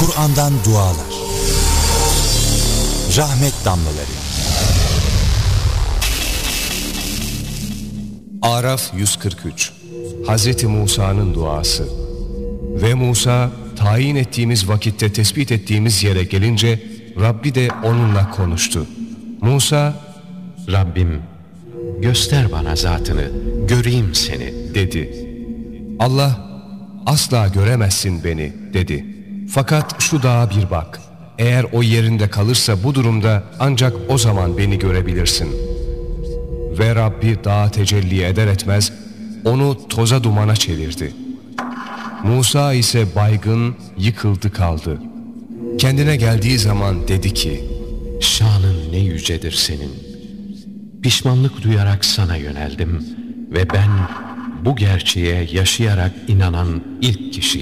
Kur'an'dan dualar. Rahmet damlaları. Araf 143. Hazreti Musa'nın duası. Ve Musa tayin ettiğimiz vakitte tespit ettiğimiz yere gelince Rabbi de onunla konuştu. Musa, Rabbim göster bana zatını, göreyim seni dedi. Allah, asla göremezsin beni dedi. Fakat şu dağa bir bak. Eğer o yerinde kalırsa bu durumda ancak o zaman beni görebilirsin. Ve Rabbi dağa tecelli eder etmez onu toza dumana çevirdi. Musa ise baygın, yıkıldı kaldı. Kendine geldiği zaman dedi ki, şanın ne yücedir senin. Pişmanlık duyarak sana yöneldim ve ben bu gerçeğe yaşayarak inanan ilk kişiyim.